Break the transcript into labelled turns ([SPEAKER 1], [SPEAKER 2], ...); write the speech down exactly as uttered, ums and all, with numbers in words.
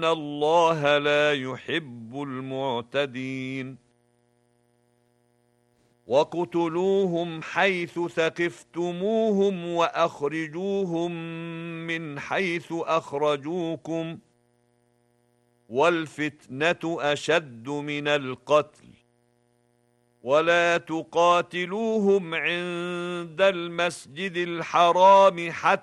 [SPEAKER 1] إن الله لا يحب المعتدين وَاقْتُلُوهُمْ حَيْثُ ثَقِفْتُمُوهُمْ وَأَخْرِجُوهُمْ مِنْ حَيْثُ أَخْرَجُوكُمْ وَالْفِتْنَةُ أَشَدُّ مِنَ الْقَتْلِ وَلَا تُقَاتِلُوهُمْ عِندَ الْمَسْجِدِ الْحَرَامِ حَتَّى